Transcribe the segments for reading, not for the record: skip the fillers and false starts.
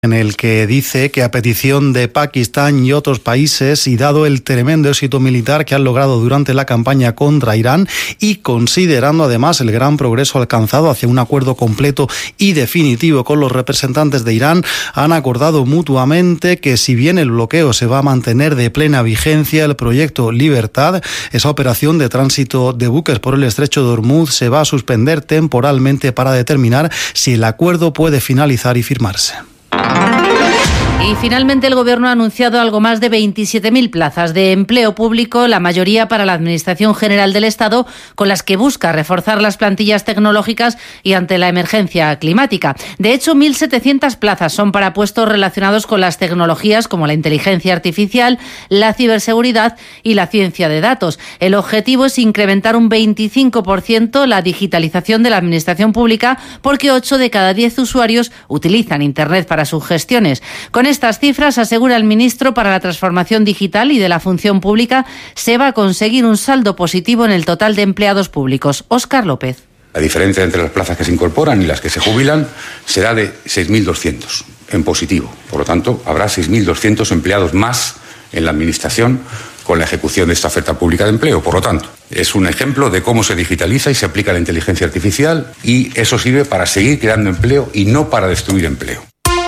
en el que dice que a petición de Pakistán y otros países y dado el tremendo éxito militar que han logrado durante la campaña contra Irán y considerando además el gran progreso alcanzado hacia un acuerdo completo y definitivo con los representantes de Irán, han acordado mutuamente que si bien el bloqueo se va a mantener de plena vigencia, el proyecto Libertad, esa operación de tránsito de buques por el estrecho de Hormuz, se va a suspender temporalmente para determinar si el acuerdo puede finalizar y firmarse. Y finalmente el Gobierno ha anunciado algo más de 27.000 plazas de empleo público, la mayoría para la Administración General del Estado, con las que busca reforzar las plantillas tecnológicas y ante la emergencia climática. De hecho, 1.700 plazas son para puestos relacionados con las tecnologías como la inteligencia artificial, la ciberseguridad y la ciencia de datos. El objetivo es incrementar un 25% la digitalización de la Administración Pública, porque 8 de cada 10 usuarios utilizan Internet para sus gestiones. Con estas cifras, asegura el ministro para la Transformación Digital y de la Función Pública, se va a conseguir un saldo positivo en el total de empleados públicos. Óscar López. La diferencia entre las plazas que se incorporan y las que se jubilan será de 6.200 en positivo. Por lo tanto, habrá 6.200 empleados más en la Administración con la ejecución de esta oferta pública de empleo. Por lo tanto, es un ejemplo de cómo se digitaliza y se aplica la inteligencia artificial, y eso sirve para seguir creando empleo y no para destruir empleo.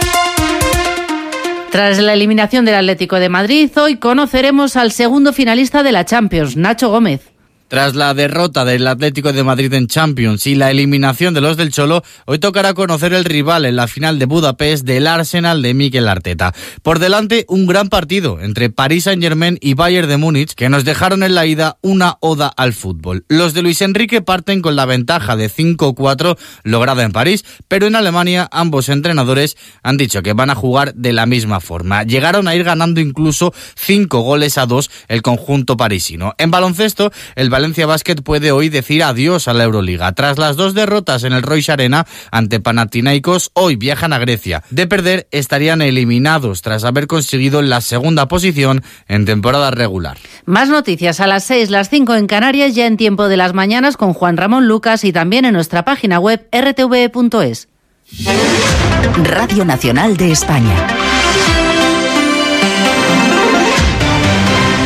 Tras la eliminación del Atlético de Madrid, hoy conoceremos al segundo finalista de la Champions, Nacho Gómez. Tras la derrota del Atlético de Madrid en Champions y la eliminación de los del Cholo, hoy tocará conocer el rival en la final de Budapest del Arsenal de Mikel Arteta. Por delante, un gran partido entre Paris Saint-Germain y Bayern de Múnich, que nos dejaron en la ida una oda al fútbol. Los de Luis Enrique parten con la ventaja de 5-4 lograda en París, pero en Alemania ambos entrenadores han dicho que van a jugar de la misma forma. Llegaron a ir ganando incluso 5-2 el conjunto parisino. En baloncesto, el Valencia Basket puede hoy decir adiós a la Euroliga. Tras las 2 derrotas en el Royce Arena ante Panathinaikos, hoy viajan a Grecia. De perder, estarían eliminados tras haber conseguido la segunda posición en temporada regular. Más noticias a las 6, las 5 en Canarias, ya en Tiempo de las Mañanas con Juan Ramón Lucas y también en nuestra página web rtv.es. Radio Nacional de España.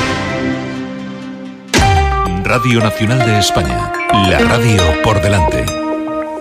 Radio Nacional de España, la radio por delante.